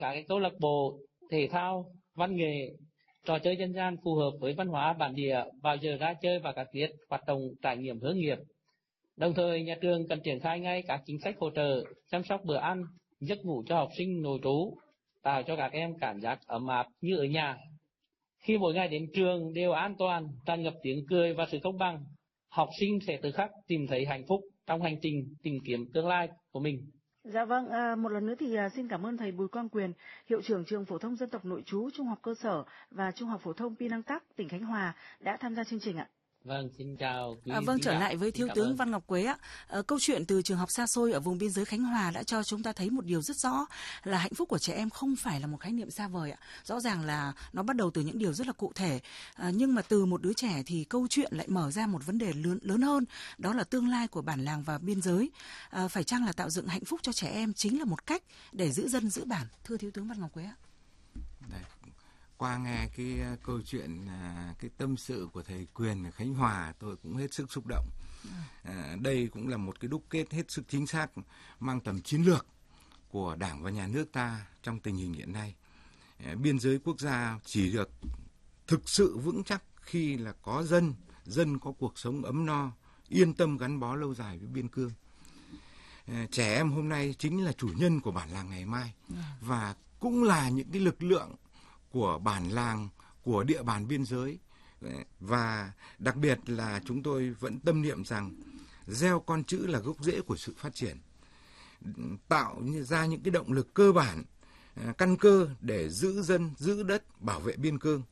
các cái câu lạc bộ thể thao, văn nghệ, trò chơi dân gian phù hợp với văn hóa bản địa vào giờ ra chơi và các tiết hoạt động trải nghiệm hướng nghiệp. Đồng thời, nhà trường cần triển khai ngay các chính sách hỗ trợ, chăm sóc bữa ăn, giấc ngủ cho học sinh nội trú, tạo cho các em cảm giác ấm áp như ở nhà. Khi mỗi ngày đến trường đều an toàn, tràn ngập tiếng cười và sự công bằng, học sinh sẽ tự khắc tìm thấy hạnh phúc trong hành trình tìm kiếm tương lai của mình. Dạ vâng, một lần nữa thì xin cảm ơn thầy Bùi Quang Quyền, hiệu trưởng trường phổ thông dân tộc nội trú Trung học cơ sở và Trung học phổ thông Pi Năng Tắc, tỉnh Khánh Hòa đã tham gia chương trình ạ. Vâng, xin chào quý Vâng, trở lại với Thiếu tướng Văn Ngọc Quế ạ. Câu chuyện từ trường học xa xôi ở vùng biên giới Khánh Hòa đã cho chúng ta thấy một điều rất rõ là hạnh phúc của trẻ em không phải là một khái niệm xa vời ạ. Rõ ràng là nó bắt đầu từ những điều rất là cụ thể. Nhưng mà từ một đứa trẻ thì câu chuyện lại mở ra một vấn đề lớn hơn, đó là tương lai của bản làng và biên giới. Phải chăng là tạo dựng hạnh phúc cho trẻ em chính là một cách để giữ dân giữ bản? Thưa Thiếu tướng Văn Ngọc Quế ạ. Đấy. Qua nghe cái câu chuyện, cái tâm sự của thầy Quyền ở Khánh Hòa, tôi cũng hết sức xúc động. Đây cũng là một cái đúc kết hết sức chính xác, mang tầm chiến lược của Đảng và Nhà nước ta trong tình hình hiện nay. Biên giới quốc gia chỉ được thực sự vững chắc khi là có dân có cuộc sống ấm no, yên tâm gắn bó lâu dài với biên cương. Trẻ em hôm nay chính là chủ nhân của bản làng ngày mai và cũng là những cái lực lượng của bản làng, của địa bàn biên giới. Và đặc biệt là chúng tôi vẫn tâm niệm rằng gieo con chữ là gốc rễ của sự phát triển, tạo ra những cái động lực cơ bản, căn cơ để giữ dân, giữ đất, bảo vệ biên cương,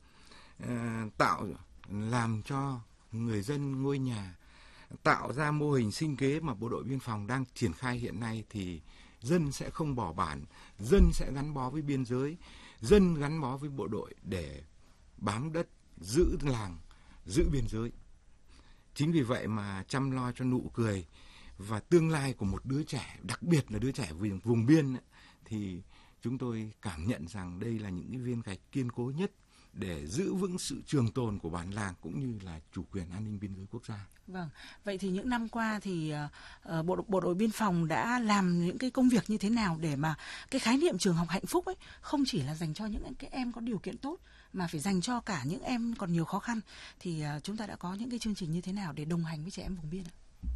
làm cho người dân ngôi nhà, tạo ra mô hình sinh kế mà bộ đội biên phòng đang triển khai hiện nay, thì dân sẽ không bỏ bản, dân sẽ gắn bó với biên giới, dân gắn bó với bộ đội để bám đất, giữ làng, giữ biên giới. Chính vì vậy mà chăm lo cho nụ cười và tương lai của một đứa trẻ, đặc biệt là đứa trẻ vùng biên ấy, thì chúng tôi cảm nhận rằng đây là những cái viên gạch kiên cố nhất để giữ vững sự trường tồn của bản làng cũng như là chủ quyền an ninh biên giới quốc gia. Vâng, vậy thì những năm qua thì bộ đội biên phòng đã làm những cái công việc như thế nào để mà cái khái niệm trường học hạnh phúc ấy không chỉ là dành cho những cái em có điều kiện tốt mà phải dành cho cả những em còn nhiều khó khăn, thì chúng ta đã có những cái chương trình như thế nào để đồng hành với trẻ em vùng biên ạ?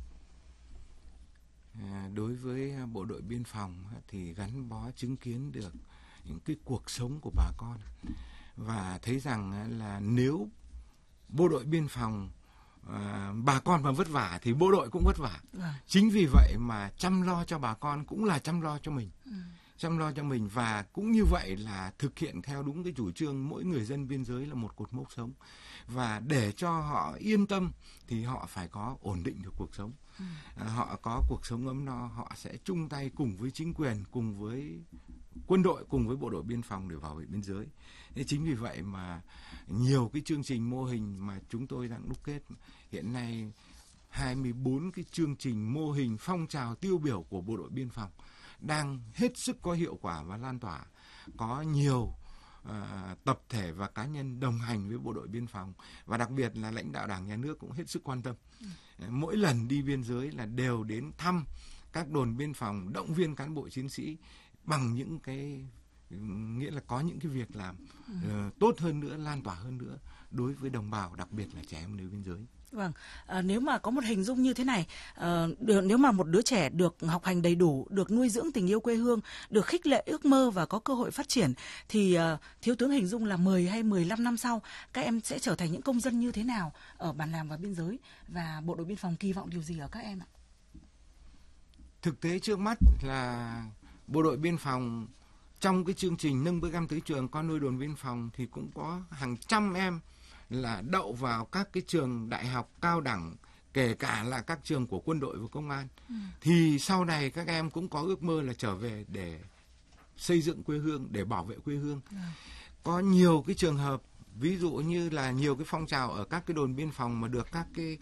Đối với bộ đội biên phòng thì gắn bó chứng kiến được những cái cuộc sống của bà con và thấy rằng là nếu bộ đội biên phòng bà con mà vất vả thì bộ đội cũng vất vả. Chính vì vậy mà chăm lo cho bà con cũng là chăm lo cho mình. Chăm lo cho mình và cũng như vậy là thực hiện theo đúng cái chủ trương mỗi người dân biên giới là một cột mốc sống. Và để cho họ yên tâm thì họ phải có ổn định được cuộc sống. Họ có cuộc sống ấm no, họ sẽ chung tay cùng với chính quyền, cùng với quân đội, cùng với bộ đội biên phòng để bảo vệ biên giới. Thế chính vì vậy mà nhiều cái chương trình mô hình mà chúng tôi đang đúc kết hiện nay 24 cái chương trình mô hình phong trào tiêu biểu của bộ đội biên phòng đang hết sức có hiệu quả và lan tỏa. Có nhiều tập thể và cá nhân đồng hành với bộ đội biên phòng và đặc biệt là lãnh đạo Đảng Nhà nước cũng hết sức quan tâm. Mỗi lần đi biên giới là đều đến thăm các đồn biên phòng, động viên cán bộ chiến sĩ bằng những cái nghĩa là có những cái việc làm tốt hơn nữa, lan tỏa hơn nữa đối với đồng bào, đặc biệt là trẻ em nơi biên giới. Vâng, nếu mà có một hình dung như thế này, nếu mà một đứa trẻ được học hành đầy đủ, được nuôi dưỡng tình yêu quê hương, được khích lệ ước mơ và có cơ hội phát triển, thì thiếu tướng hình dung là 10 hay 15 năm sau, các em sẽ trở thành những công dân như thế nào ở bản làng và biên giới, và bộ đội biên phòng kỳ vọng điều gì ở các em ạ? Thực tế trước mắt là bộ đội biên phòng trong cái chương trình nâng bước em tới trường con nuôi đồn biên phòng thì cũng có hàng trăm em là đậu vào các cái trường đại học cao đẳng, kể cả là các trường của quân đội và công an. Thì sau này các em cũng có ước mơ là trở về để xây dựng quê hương, để bảo vệ quê hương. Có nhiều cái trường hợp, ví dụ như là nhiều cái phong trào ở các cái đồn biên phòng mà được các cái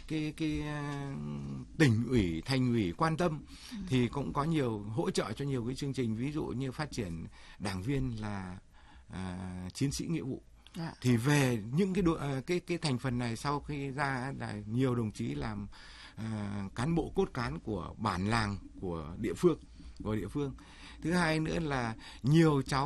tỉnh ủy, thành ủy quan tâm thì cũng có nhiều hỗ trợ cho nhiều cái chương trình, ví dụ như phát triển đảng viên là chiến sĩ nghĩa vụ. Thì về những cái thành phần này sau khi ra là nhiều đồng chí làm cán bộ cốt cán của bản làng, của địa phương. Thứ hai nữa là nhiều cháu